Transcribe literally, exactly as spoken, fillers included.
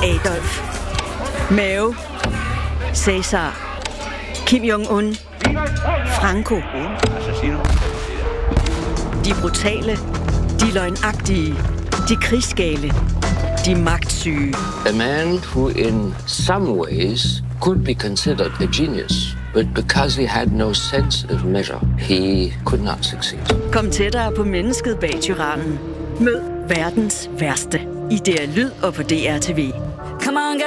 Adolf, Mao, Cæsar, Kim Jong-un, Franco. De brutale, de løgnagtige, de krigsgale, de magtsyge. A man who in some ways could be considered a genius, but because he had no sense of measure, he could not succeed. Kom tættere på mennesket bag tyrannen. Mød verdens værste i D R Lyd og på D R T V. Come on,